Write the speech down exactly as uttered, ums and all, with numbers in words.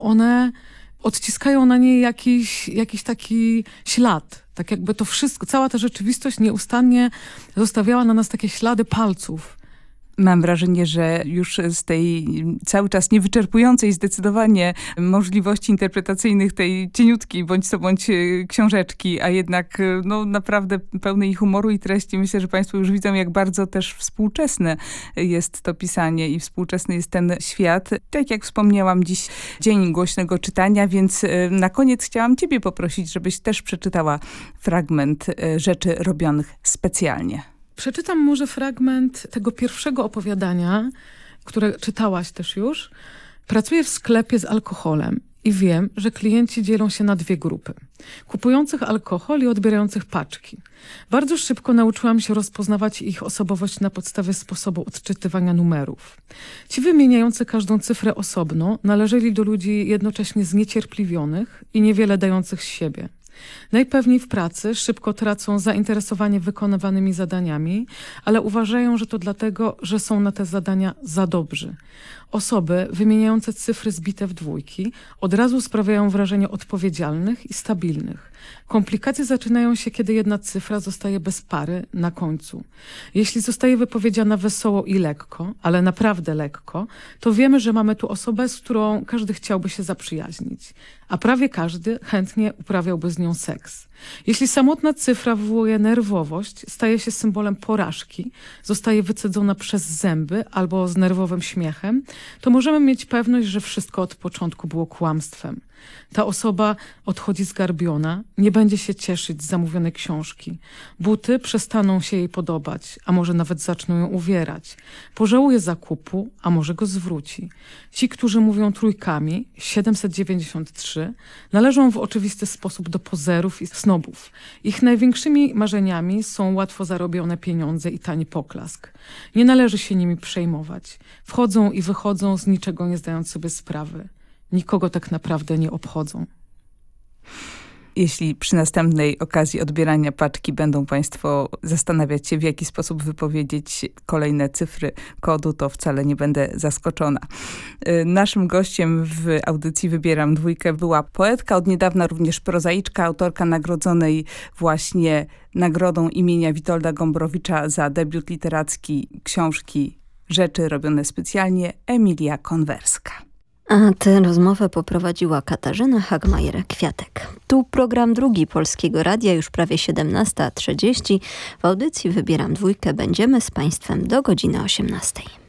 one odciskają na niej jakiś, jakiś taki ślad. Tak jakby to wszystko, cała ta rzeczywistość nieustannie zostawiała na nas takie ślady palców. Mam wrażenie, że już z tej cały czas niewyczerpującej zdecydowanie możliwości interpretacyjnych tej cieniutkiej bądź co bądź książeczki, a jednak no, naprawdę pełnej humoru i treści. Myślę, że państwo już widzą, jak bardzo też współczesne jest to pisanie i współczesny jest ten świat. Tak jak wspomniałam, dziś Dzień Głośnego Czytania, więc na koniec chciałam ciebie poprosić, żebyś też przeczytała fragment rzeczy robionych specjalnie. Przeczytam może fragment tego pierwszego opowiadania, które czytałaś też już. Pracuję w sklepie z alkoholem i wiem, że klienci dzielą się na dwie grupy. Kupujących alkohol i odbierających paczki. Bardzo szybko nauczyłam się rozpoznawać ich osobowość na podstawie sposobu odczytywania numerów. Ci wymieniający każdą cyfrę osobno należeli do ludzi jednocześnie zniecierpliwionych i niewiele dających z siebie. Najpewniej w pracy szybko tracą zainteresowanie wykonywanymi zadaniami, ale uważają, że to dlatego, że są na te zadania za dobrzy. Osoby wymieniające cyfry zbite w dwójki od razu sprawiają wrażenie odpowiedzialnych i stabilnych. Komplikacje zaczynają się, kiedy jedna cyfra zostaje bez pary na końcu. Jeśli zostaje wypowiedziana wesoło i lekko, ale naprawdę lekko, to wiemy, że mamy tu osobę, z którą każdy chciałby się zaprzyjaźnić, a prawie każdy chętnie uprawiałby z nią seks. Jeśli samotna cyfra wywołuje nerwowość, staje się symbolem porażki, zostaje wycedzona przez zęby albo z nerwowym śmiechem, to możemy mieć pewność, że wszystko od początku było kłamstwem. Ta osoba odchodzi zgarbiona, nie będzie się cieszyć z zamówionej książki. Buty przestaną się jej podobać, a może nawet zaczną ją uwierać. Pożałuje zakupu, a może go zwróci. Ci, którzy mówią trójkami, siedemset dziewięćdziesiąt trzy, należą w oczywisty sposób do pozerów i snobów. Ich największymi marzeniami są łatwo zarobione pieniądze i tani poklask. Nie należy się nimi przejmować. Wchodzą i wychodzą z niczego nie zdając sobie sprawy. Nikogo tak naprawdę nie obchodzą. Jeśli przy następnej okazji odbierania paczki będą państwo zastanawiać się, w jaki sposób wypowiedzieć kolejne cyfry kodu, to wcale nie będę zaskoczona. Naszym gościem w audycji Wybieram Dwójkę była poetka, od niedawna również prozaiczka, autorka nagrodzonej właśnie nagrodą imienia Witolda Gombrowicza za debiut literacki książki Rzeczy robione specjalnie, Emilia Konwerska. A tę rozmowę poprowadziła Katarzyna Hagmajer-Kwiatek. Tu program drugi Polskiego Radia, już prawie siedemnasta trzydzieści. W audycji Wybieram Dwójkę będziemy z państwem do godziny osiemnastej.